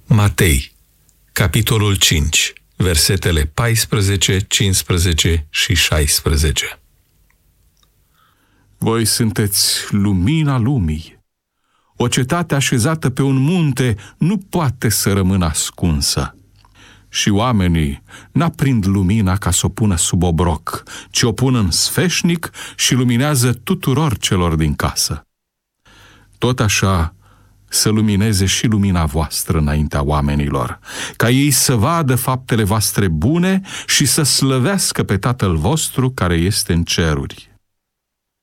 Matei, capitolul 5, versetele 14, 15 și 16. Voi sunteți lumina lumii. O cetate așezată pe un munte nu poate să rămână ascunsă. Și oamenii n-aprind lumina ca să o pună sub obroc, ci o pun în sfeșnic și luminează tuturor celor din casă. Tot așa să lumineze și lumina voastră înaintea oamenilor, ca ei să vadă faptele voastre bune și să slăvească pe Tatăl vostru care este în ceruri.